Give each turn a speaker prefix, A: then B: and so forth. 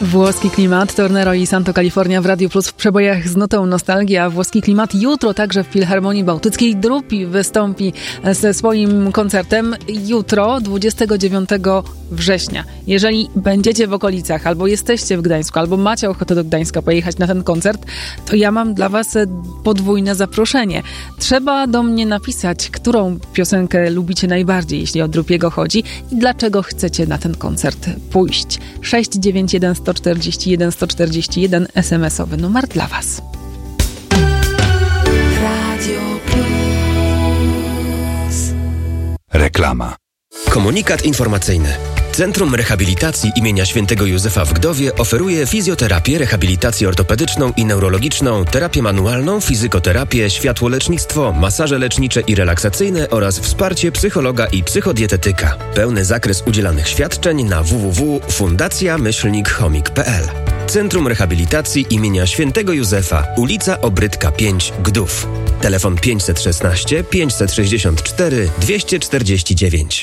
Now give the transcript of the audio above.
A: Włoski klimat, Tornero i Santo California w Radiu Plus w przebojach z nutą nostalgia. Włoski klimat jutro także w Filharmonii Bałtyckiej. Drupi wystąpi ze swoim koncertem jutro, 29 września. Jeżeli będziecie w okolicach, albo jesteście w Gdańsku, albo macie ochotę do Gdańska pojechać na ten koncert, to ja mam dla was podwójne zaproszenie. Trzeba do mnie napisać, którą piosenkę lubicie najbardziej, jeśli o Drupiego chodzi i dlaczego chcecie na ten koncert pójść. 691 141 141 SMS-owy numer dla was.
B: Radio Plus.
C: Reklama.
D: Komunikat informacyjny. Centrum Rehabilitacji imienia Świętego Józefa w Gdowie oferuje fizjoterapię, rehabilitację ortopedyczną i neurologiczną, terapię manualną, fizykoterapię, światłolecznictwo, masaże lecznicze i relaksacyjne oraz wsparcie psychologa i psychodietetyka. Pełny zakres udzielanych świadczeń na www.fundacja-chomik.pl. Centrum Rehabilitacji imienia Świętego Józefa, ulica Obrytka 5, Gdów. Telefon 516 564 249.